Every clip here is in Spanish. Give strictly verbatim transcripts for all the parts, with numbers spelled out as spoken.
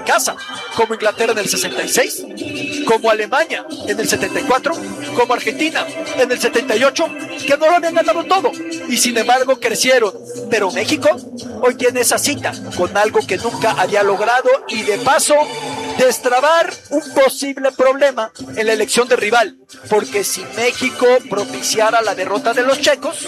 casa, como Inglaterra en el sesenta y seis, como Alemania en el setenta y cuatro, como Argentina en el setenta y ocho, que no lo habían ganado todo y sin embargo crecieron. Pero México hoy tiene esa cita con algo que nunca había logrado y de paso destrabar un posible problema en la elección de rival, porque si México propiciara la derrota de los checos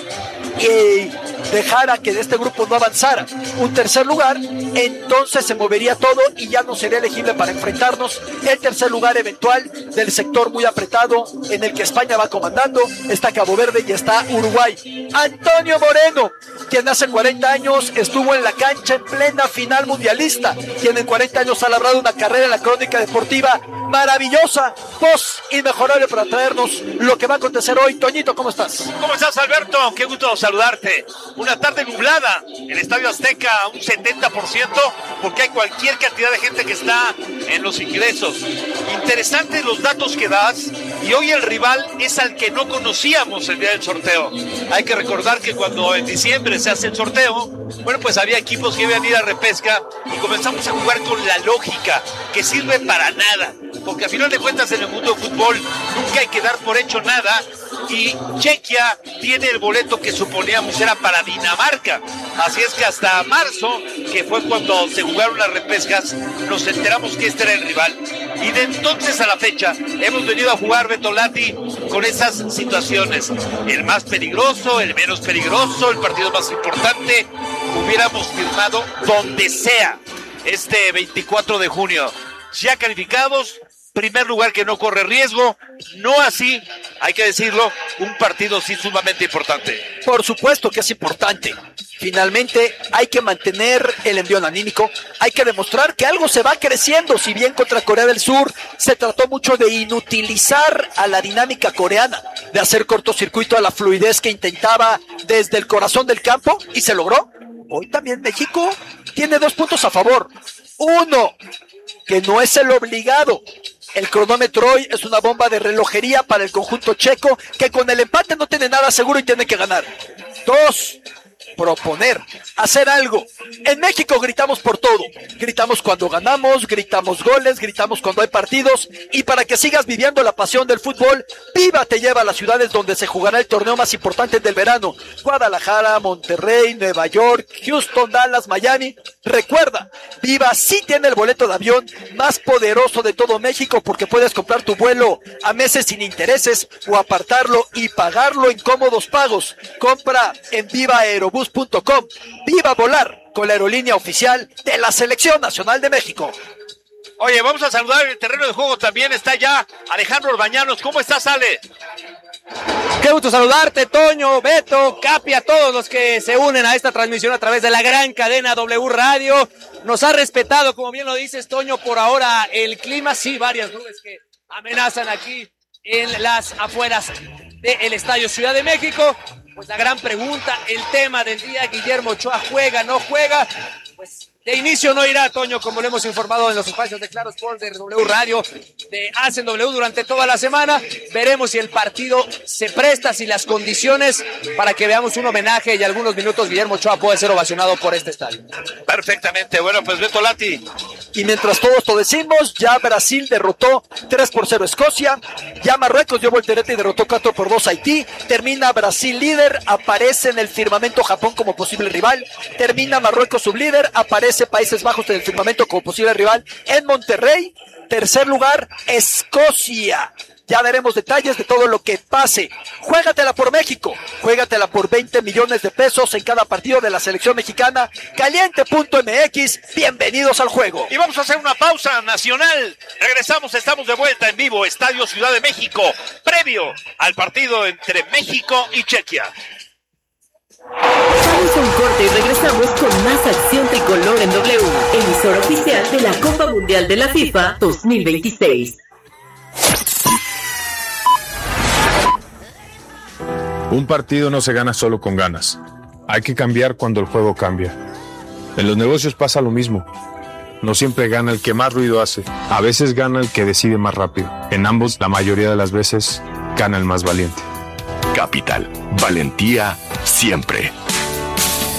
y dejara que de este grupo no avanzara un tercer lugar, entonces se movería todo y ya no sería elegible para enfrentarnos el tercer lugar eventual del sector muy apretado en el que España va comandando. Está Cabo Verde y está Uruguay. Antonio Moreno, quien hace cuarenta años estuvo en la cancha en plena final mundialista, quien en cuarenta años ha labrado una carrera en la crónica deportiva maravillosa, voz inmejorable para traernos lo que va a acontecer hoy. Toñito, ¿cómo estás? ¿Cómo estás, Alberto? Qué gusto saludarte. Una tarde nublada, el Estadio Azteca un setenta por ciento, porque hay cualquier cantidad de gente que está en los ingresos. Interesantes los datos que das, y hoy el rival es al que no conocíamos el día del sorteo. Hay que recordar que cuando en diciembre se hace el sorteo, bueno, pues había equipos que iban a ir a repesca y comenzamos a jugar con la lógica, que sirve para nada, porque a final de cuentas en el mundo del fútbol nunca hay que dar por hecho nada, y Chequia tiene el boleto que suponíamos era para Dinamarca, así es que hasta marzo, que fue cuando se jugaron las repescas, nos enteramos que este era el rival, y de entonces a la fecha hemos venido a jugar, Betolati, con esas situaciones, el más peligroso, el menos peligroso, el partido más importante. Hubiéramos firmado donde sea este veinticuatro de junio, ya calificados, primer lugar que no corre riesgo, no así, hay que decirlo, un partido sí sumamente importante. Por supuesto que es importante. Finalmente hay que mantener el envión anímico, hay que demostrar que algo se va creciendo. Si bien contra Corea del Sur se trató mucho de inutilizar a la dinámica coreana, de hacer cortocircuito a la fluidez que intentaba desde el corazón del campo, y se logró. Hoy también México tiene dos puntos a favor. Uno, que no es el obligado. El cronómetro hoy es una bomba de relojería para el conjunto checo, que con el empate no tiene nada seguro y tiene que ganar. Dos, proponer, hacer algo. En México gritamos por todo. Gritamos cuando ganamos, gritamos goles, gritamos cuando hay partidos. Y para que sigas viviendo la pasión del fútbol, Viva te lleva a las ciudades donde se jugará el torneo más importante del verano. Guadalajara, Monterrey, Nueva York, Houston, Dallas, Miami. Recuerda, Viva sí tiene el boleto de avión más poderoso de todo México, porque puedes comprar tu vuelo a meses sin intereses o apartarlo y pagarlo en cómodos pagos. Compra en viva aerobús punto com. Viva volar con la aerolínea oficial de la Selección Nacional de México. Oye, vamos a saludar en el terreno de juego, también está ya Alejandro Orbañanos. ¿Cómo estás, Ale? Qué gusto saludarte, Toño, Beto, Capi, a todos los que se unen a esta transmisión a través de la gran cadena W Radio. Nos ha respetado, como bien lo dices, Toño, por ahora el clima. Sí, varias nubes que amenazan aquí en las afueras del Estadio Ciudad de México. Pues la gran pregunta, el tema del día, Guillermo Ochoa, ¿juega, no juega? Pues de inicio no irá, Toño, como lo hemos informado en los espacios de Claro Sports, de W Radio, de Hacen W durante toda la semana. Veremos si el partido se presta, si las condiciones para que veamos un homenaje y algunos minutos Guillermo Ochoa puede ser ovacionado por este estadio. Perfectamente, bueno, pues Betolati. Y mientras todos lo decimos, ya Brasil derrotó tres por cero a Escocia, ya Marruecos dio voltereta y derrotó cuatro por dos a Haití, termina Brasil líder, aparece en el firmamento Japón como posible rival, termina Marruecos sublíder, aparece Países Bajos en el firmamento como posible rival en Monterrey, tercer lugar Escocia. Ya veremos detalles de todo lo que pase. Juégatela por México, juégatela por veinte millones de pesos en cada partido de la selección mexicana. Caliente punto M X, bienvenidos al juego. Y vamos a hacer una pausa nacional. Regresamos, estamos de vuelta en vivo, Estadio Ciudad de México, previo al partido entre México y Chequia. Vamos a un corte y regresamos con más acción tricolor en W, emisora oficial de la Copa Mundial de la FIFA dos mil veintiséis. Un partido no se gana solo con ganas. Hay que cambiar cuando el juego cambia. En los negocios pasa lo mismo. No siempre gana el que más ruido hace. A veces gana el que decide más rápido. En ambos, la mayoría de las veces, gana el más valiente. Capital. Valentía siempre.